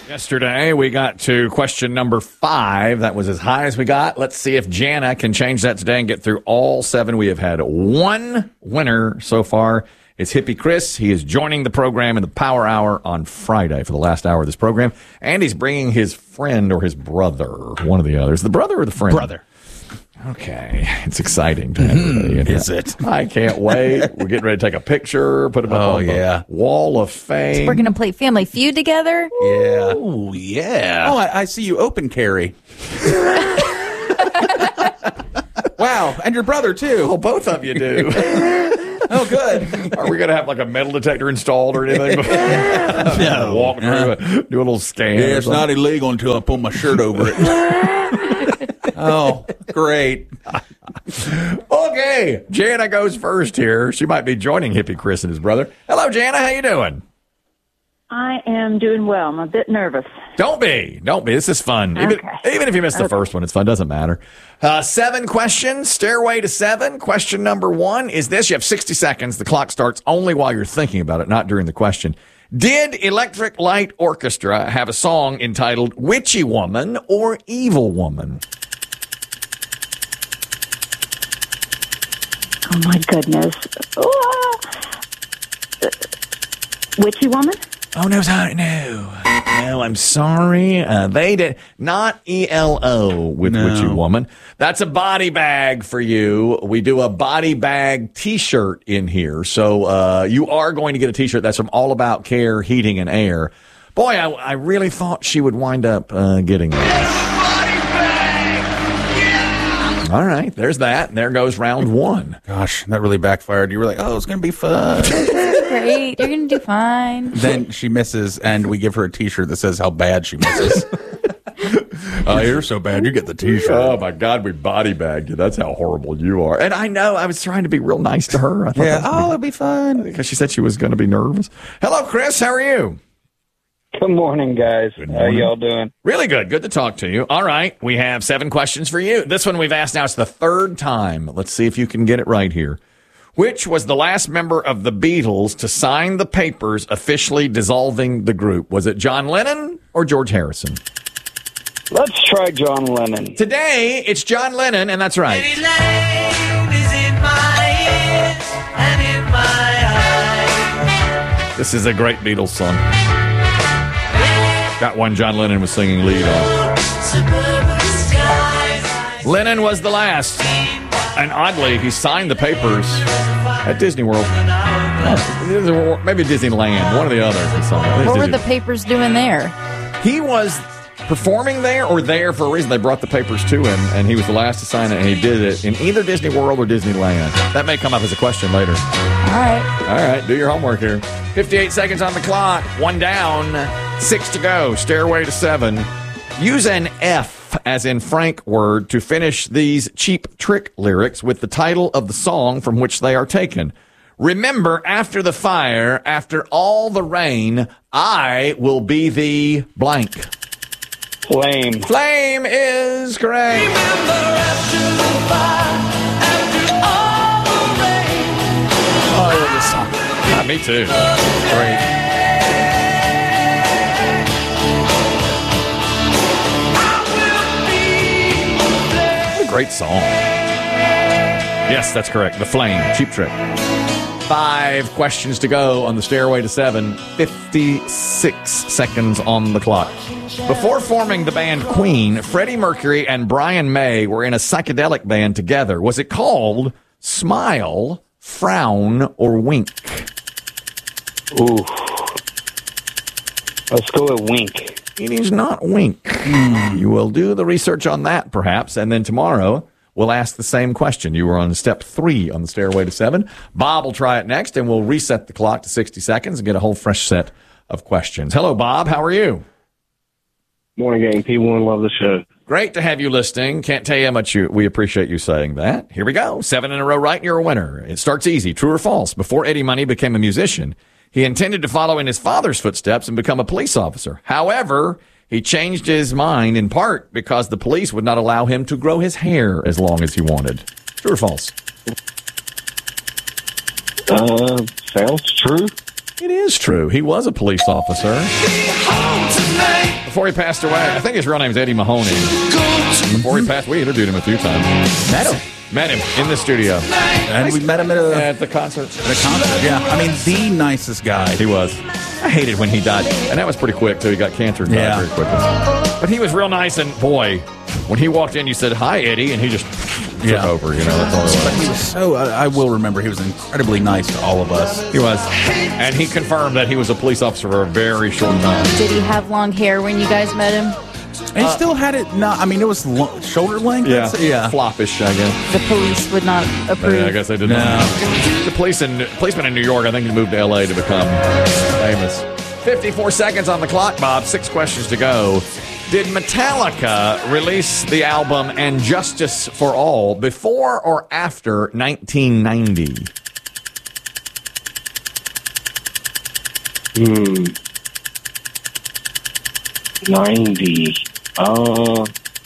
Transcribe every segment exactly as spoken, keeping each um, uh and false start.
Yesterday, we got to question number five. That was as high as we got. Let's see if Jana can change that today and get through all seven. We have had one winner so far. It's Hippie Chris. He is joining the program in the Power Hour on Friday for the last hour of this program. And he's bringing his friend or his brother, one of the others. The brother or the friend? Brother. Okay. It's exciting to have everybody in here. Is it? I can't wait. We're getting ready to take a picture, put it up Oh, on yeah. the Wall of Fame. We're going to play Family Feud together. Yeah. Oh, yeah. Oh, I, I see you open carry. Wow. And your brother, too. Oh, both of you do. Oh, good. Are we going to have like a metal detector installed or anything? No. Walk through it, do a little scan. Yeah, or it's something. not illegal until I pull my shirt over it. Oh, great. Okay, Jana goes first here. She might be joining Hippie Chris and his brother. Hello, Jana. How you doing? I am doing well. I'm a bit nervous. Don't be. Don't be. This is fun. Even, Okay. even if you missed the first one, it's fun. Doesn't matter. Uh, seven questions. Stairway to seven. Question number one is this. You have sixty seconds. The clock starts only while you're thinking about it, not during the question. Did Electric Light Orchestra have a song entitled Witchy Woman or Evil Woman? Oh, my goodness. Oh, uh, witchy woman? Oh, no, sorry, no. No, I'm sorry. Uh, they did not E L O with No. Witchy Woman. That's a body bag for you. We do a body bag T-shirt in here. So uh, you are going to get a T-shirt that's from All About Care, Heating and Air. Boy, I, I really thought she would wind up uh, getting that. All right, there's that. There goes round one. Gosh, that really backfired. You were like, oh, it's going to be fun. Great. You're going to do fine. Then she misses, and we give her a T-shirt that says how bad she misses. Oh, you're so bad. You get the T-shirt. Oh, my God, we body bagged you. That's how horrible you are. And I know I was trying to be real nice to her. I thought Yeah. that was Oh, it'll be fun. because she said she was going to be nervous. Hello, Chris. How are you? Good morning, guys. Good How morning. y'all doing? Really good. Good to talk to you. All right. We have seven questions for you. This one we've asked now. It's the third time. Let's see if you can get it right here. Which was the last member of the Beatles to sign the papers officially dissolving the group? Was it John Lennon or George Harrison? Let's try John Lennon. Today, it's John Lennon, and that's right. This is a great Beatles song. Got one John Lennon was singing lead on. Lennon was the last. And oddly, he signed the papers at Disney World. Maybe Disneyland, one or the other. He signed. I think it's What were Disney. the papers doing there? He was performing there or there for a reason. They brought the papers to him, and he was the last to sign it, and he did it in either Disney World or Disneyland. That may come up as a question later. All right. All right, do your homework here. fifty-eight seconds on the clock. One down, six to go. Stairway to seven. Use an F, as in Frank word, to finish these Cheap Trick lyrics with the title of the song from which they are taken. Remember, after the fire, after all the rain, I will be the blank. Flame. Flame is correct. Oh, I love this song. Ah, me too. Great. What a great song. Yes, that's correct. The Flame, Cheap Trick. Five questions to go on the Stairway to Seven. fifty-six seconds on the clock. Before forming the band Queen, Freddie Mercury and Brian May were in a psychedelic band together. Was it called Smile, Frown, or Wink? Ooh. Let's go with Wink. It is not Wink. You will do the research on that, perhaps, and then tomorrow we'll ask the same question. You were on step three on the Stairway to Seven. Bob will try it next, and we'll reset the clock to sixty seconds and get a whole fresh set of questions. Hello, Bob. How are you? Morning, gang. P one, love the show. Great to have you listening. Can't tell you how much you, we appreciate you saying that. Here we go. Seven in a row right, and you're a winner. It starts easy. True or false? Before Eddie Money became a musician, he intended to follow in his father's footsteps and become a police officer. However, he changed his mind in part because the police would not allow him to grow his hair as long as he wanted. True or false? Uh, sounds true. It is true. He was a police officer. before he passed away, I think his real name's Eddie Mahoney. Before he passed, we interviewed him a few times. Met him. Met him in the studio. And we met him at a, At the concert. the concert. Yeah, I mean, the nicest guy. He was. I hated when he died. And that was pretty quick, too. He got cancer and died Yeah. very quickly. But he was real nice, and boy, when he walked in, you said, "Hi, Eddie," and he just took Yeah. over, you know. That's all it But was. he was so, I, I will remember, he was incredibly nice to all of us. He was. And he confirmed that he was a police officer for a very short time. Did he have long hair when you guys met him? And he still had it, not, I mean, it was lo- shoulder length? Yeah. That's- yeah. Floppish, I guess. The police would not approve. Yeah, I guess they did No. not. The police in, policeman in New York, I think he moved to L A to become famous. fifty-four seconds on the clock, Bob. Six questions to go. Did Metallica release the album And Justice for All before or after nineteen ninety? Hmm. ninety. Uh,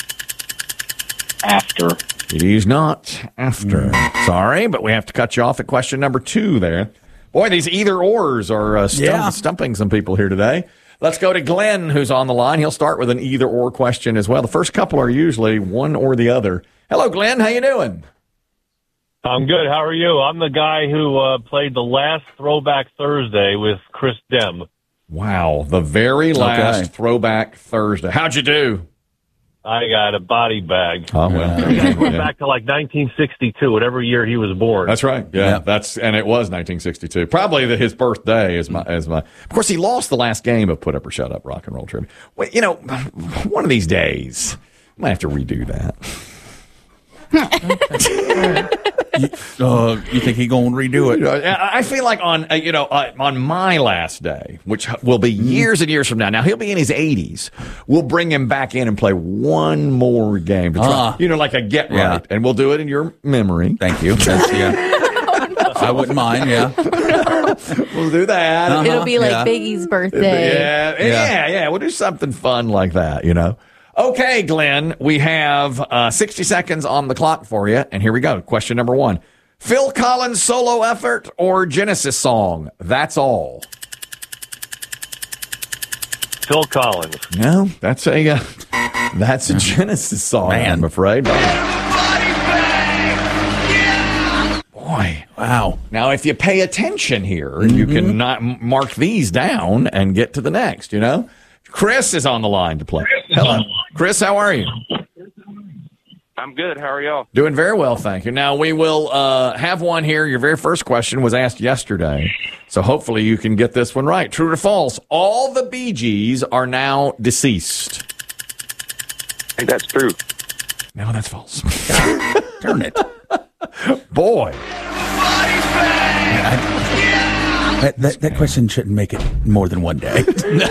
after. It is not after. Sorry, but we have to cut you off at question number two there. Boy, these either-ors are uh, stump- Yeah. stumping some people here today. Let's go to Glenn, who's on the line. He'll start with an either-or question as well. The first couple are usually one or the other. Hello, Glenn. How you doing? I'm good. How are you? I'm the guy who uh, played the last Throwback Thursday with Chris Dem. Wow, the very last Okay. Throwback Thursday. How'd you do? I got a body bag. Oh, well. Went Yeah. back to like nineteen sixty-two, whatever year he was born. That's right. Yeah, Yeah. that's and it was nineteen sixty-two. Probably the, his birthday is my as my. Of course, he lost the last game of Put Up or Shut Up Rock and Roll Trivia. Well, you know, one of these days, I might have to redo that. you, uh, you think he going to redo You it? know, I I feel like on uh, you know uh, on my last day, which will be years and years from now. Now he'll be in his eighties. We'll bring him back in and play one more game to try, Ah. you know, like a get right, Yeah. and we'll do it in your memory. Thank you. That's, yeah. I wouldn't mind, yeah. We'll do that. Uh-huh. It'll be like Yeah. Biggie's birthday. Yeah, yeah, Yeah. yeah, We'll do something fun like that, you know. Okay, Glenn, we have uh, sixty seconds on the clock for you, and here we go. Question number one. Phil Collins solo effort or Genesis song? That's all. Phil Collins. No, that's a uh, that's a Genesis song, Man. I'm afraid. Boy. Wow. Now, if you pay attention here, you can not m- mark these down and get to the next, you know? Chris is on the line to play. Hello. Chris, how are you? I'm good. How are y'all? Doing very well, thank you. Now, we will uh, have one here. Your very first question was asked yesterday, so hopefully you can get this one right. True or false? All the Bee Gees are now deceased. I think that's true. No, that's false. Darn it. Boy. That, that, that question shouldn't make it more than one day.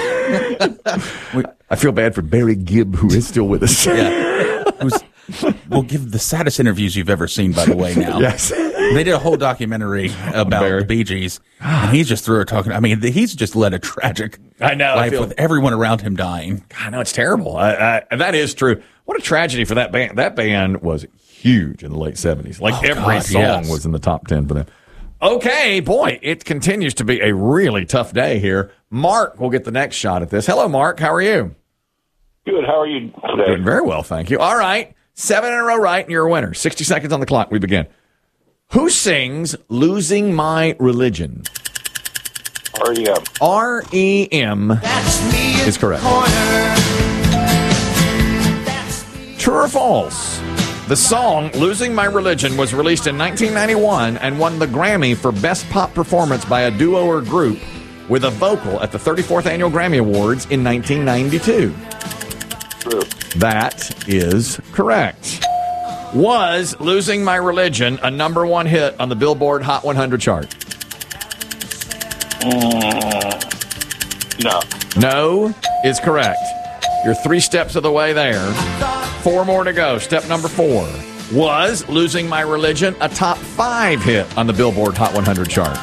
I feel bad for Barry Gibb, who is still with us. Yeah. It was, we'll give the saddest interviews you've ever seen, by the way, now. Yes. They did a whole documentary about Barry. the Bee Gees, and he's just through her talking. I mean, he's just led a tragic I know, I life feel- with everyone around him dying. I know, it's terrible. I, I, and that is true. What a tragedy for that band. That band was huge in the late seventies. Like Oh, every God, song yes. was in the top ten for them. Okay, boy, it continues to be a really tough day here. Mark will get the next shot at this. Hello, Mark. How are you? Good. How are you today? Doing very well, thank you. All right. Seven in a row right, and you're a winner. sixty seconds on the clock. We begin. Who sings Losing My Religion? R E M. R E M is correct. True or false? The song Losing My Religion was released in nineteen ninety-one and won the Grammy for Best Pop Performance by a Duo or Group with a vocal at the thirty-fourth Annual Grammy Awards in nineteen ninety-two. True. That is correct. Was Losing My Religion a number one hit on the Billboard Hot one hundred chart? Mm, no. No is correct. You're three steps of the way there. Four more to go. Step number four. Was Losing My Religion a top five hit on the Billboard Hot one hundred chart?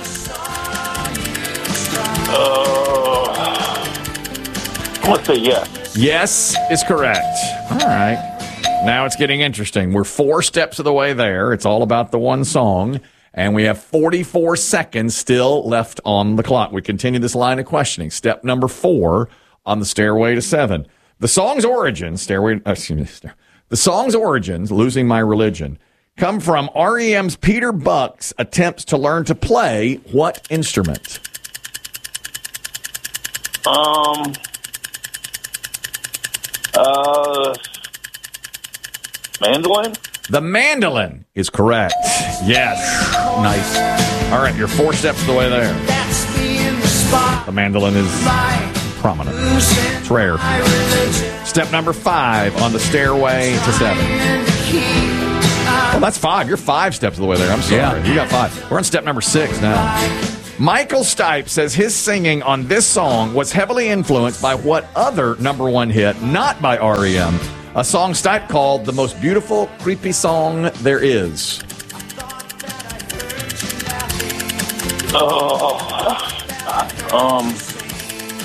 Uh, let's say yes. Yes is correct. All right. Now it's getting interesting. We're four steps of the way there. It's all about the one song. And we have forty-four seconds still left on the clock. We continue this line of questioning. Step number four on the Stairway to Seven. The song's origins, Stairway, uh, excuse me, the song's origins, Losing My Religion, come from R E M's Peter Buck's attempts to learn to play what instrument? Um. Uh. Mandolin? The mandolin is correct. Yes. Nice. All right, you're four steps of the way there. The mandolin is prominent. It's rare. Step number five on the Stairway to Seven. Well, that's five. You're five steps of the way there. I'm sorry. Yeah. You got five. We're on step number six now. Michael Stipe says his singing on this song was heavily influenced by what other number one hit, not by R E M, a song Stipe called the most beautiful, creepy song there is. Oh. Um.